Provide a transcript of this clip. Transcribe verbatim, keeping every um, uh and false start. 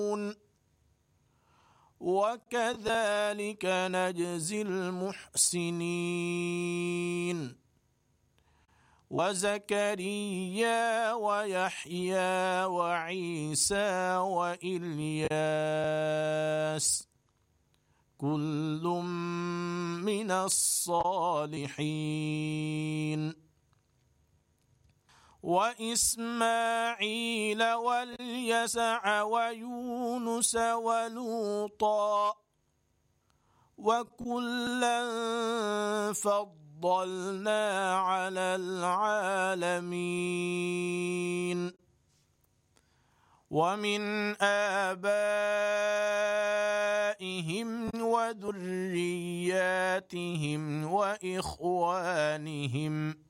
وكذلك نجزي المحسنين وزكريا ويحيى وعيسى وإلياس كل من الصالحين وإسماعيل واليسع ويونس ولوطا وكلا فضلنا على العالمين ومن آبائهم وذرياتهم وإخوانهم